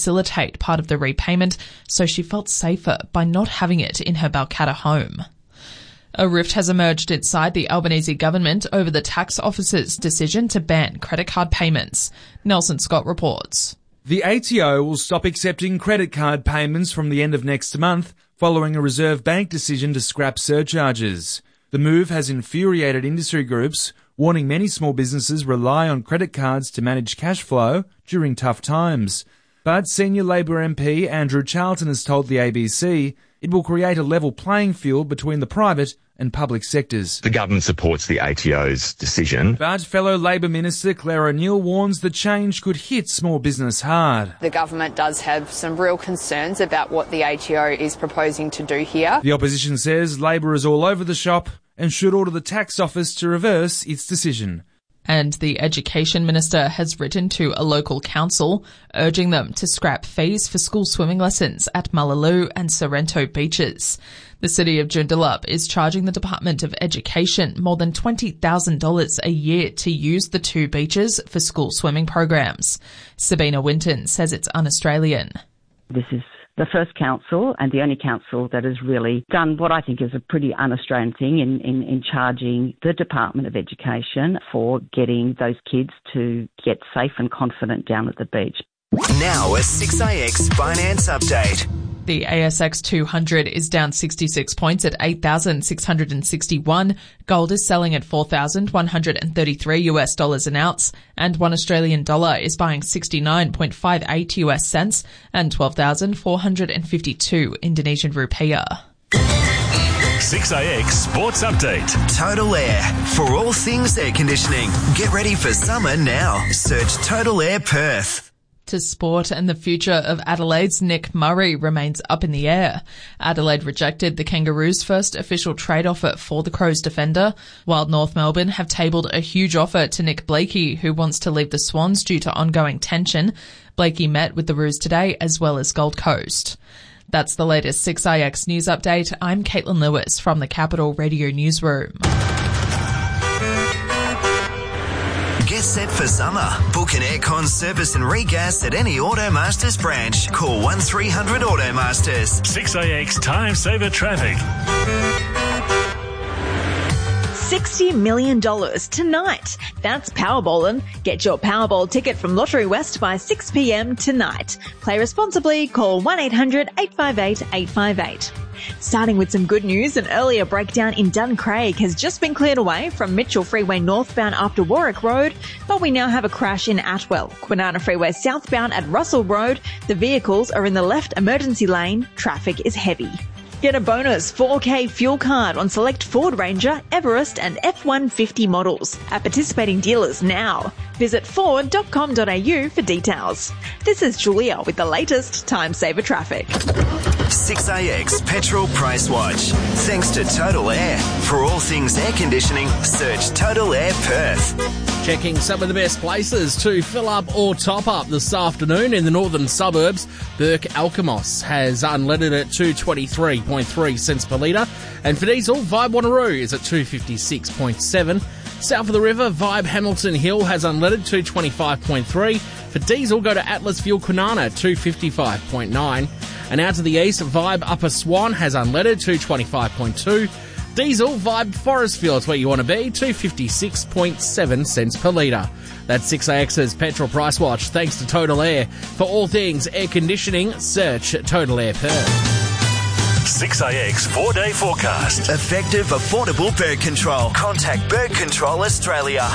facilitate part of the repayment, so she felt safer by not having it in her Balcatta home. A rift has emerged inside the Albanese government over the tax office's decision to ban credit card payments. Nelson Scott reports. The ATO will stop accepting credit card payments from the end of next month, following a Reserve Bank decision to scrap surcharges. The move has infuriated industry groups, warning many small businesses rely on credit cards to manage cash flow during tough times. But senior Labor MP Andrew Charlton has told the ABC it will create a level playing field between the private and public sectors. The government supports the ATO's decision. But fellow Labor Minister Claire O'Neill warns the change could hit small business hard. The government does have some real concerns about what the ATO is proposing to do here. The opposition says Labor is all over the shop and should order the tax office to reverse its decision. And the Education Minister has written to a local council urging them to scrap fees for school swimming lessons at Mullaloo and Sorrento beaches. The city of Joondalup is charging the Department of Education more than $20,000 a year to use the two beaches for school swimming programs. Sabina Winton says it's un-Australian. This is the first council and the only council that has really done what I think is a pretty un-Australian thing in charging the Department of Education for getting those kids to get safe and confident down at the beach. Now a 6AX finance update. The ASX 200 is down 66 points at 8,661. Gold is selling at $4,133 an ounce, and $1 Australian dollar is buying 69.58 US cents and 12,452 Indonesian rupiah. 6AX Sports Update. Total Air. For all things air conditioning. Get ready for summer now. Search Total Air Perth. To sport, and the future of Adelaide's Nick Murray remains up in the air. Adelaide rejected the Kangaroos' first official trade offer for the Crows defender, while North Melbourne have tabled a huge offer to Nick Blakey, who wants to leave the Swans due to ongoing tension. Blakey met with the Roos today, as well as Gold Coast. That's the latest 6IX news update. I'm Caitlin Lewis from the Capital Radio Newsroom. Get set for summer. Book an aircon service and regas at any Automasters branch. Call 1300 Automasters. 6AX Time Saver Traffic. $60 million tonight. That's Powerballin'. Get your Powerball ticket from Lottery West by 6 p.m. tonight. Play responsibly. Call 1-800-858-858. Starting with some good news, an earlier breakdown in Duncraig has just been cleared away from Mitchell Freeway northbound after Warwick Road, but we now have a crash in Atwell. Kwinana Freeway southbound at Russell Road. The vehicles are in the left emergency lane. Traffic is heavy. Get a bonus 4K fuel card on select Ford Ranger, Everest and F-150 models at participating dealers now. Visit ford.com.au for details. This is Julia with the latest Time Saver traffic. 6AX Petrol Price Watch. Thanks to Total Air. For all things air conditioning, search Total Air Perth. Checking some of the best places to fill up or top up this afternoon in the northern suburbs. Burke Alkimos has unleaded at 223.3 cents per litre. And for diesel, Vibe Wanneroo is at 256.7. South of the river, Vibe Hamilton Hill has unleaded 225.3. For diesel, go to Atlas Fuel Kwinana 255.9. And out to the east, Vibe Upper Swan has unleaded 225.2. Diesel, Vibe Forestfield's where you want to be, 256.7 cents per litre. That's 6AX's Petrol Price Watch, thanks to Total Air. For all things air conditioning, search Total Air Perth. 6AX 4-day forecast. Effective, affordable bird control. Contact Bird Control Australia.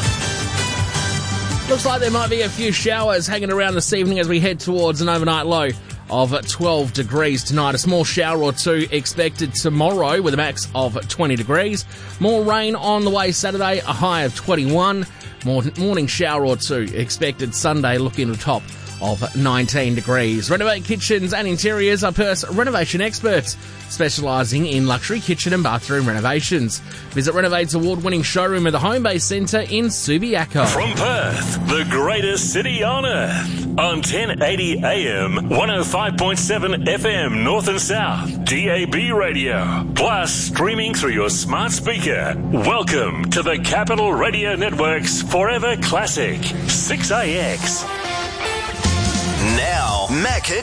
Looks like there might be a few showers hanging around this evening as we head towards an overnight low of 12 degrees tonight. A small shower or two expected tomorrow with a max of 20 degrees. More rain on the way Saturday, a high of 21. Morning shower or two expected Sunday, looking to top of 19 degrees. Renovate Kitchens and Interiors are Perth's renovation experts, specialising in luxury kitchen and bathroom renovations. Visit Renovate's award-winning showroom at the Homebase Centre in Subiaco. From Perth, the greatest city on earth, on 1080 AM, 105.7 FM North and South, DAB radio, plus streaming through your smart speaker. Welcome to the Capital Radio Network's Forever Classic, 6AX. Now, Macca